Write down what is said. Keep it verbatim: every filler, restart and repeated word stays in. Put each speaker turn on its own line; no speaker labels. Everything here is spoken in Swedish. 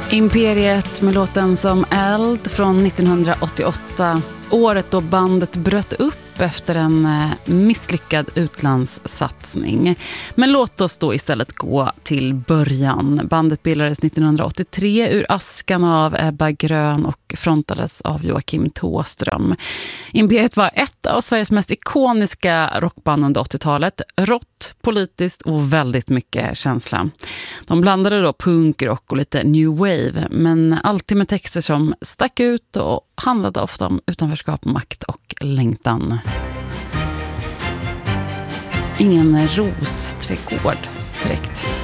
Imperiet med låten Som eld från nittonhundraåttioåtta. Året då bandet bröt upp efter en misslyckad utlandssatsning. Men låt oss då istället gå till början. Bandet bildades nittonhundraåttiotre ur askan av Ebba Grön och frontades av Joakim Thåström. Imperiet var ett av Sveriges mest ikoniska rockband under åttiotalet. Rått, politiskt och väldigt mycket känsla. De blandade då punkrock och lite new wave, men alltid med texter som stack ut och handlade ofta om utanförskap, makt och längtan. Ingen rosträdgård direkt.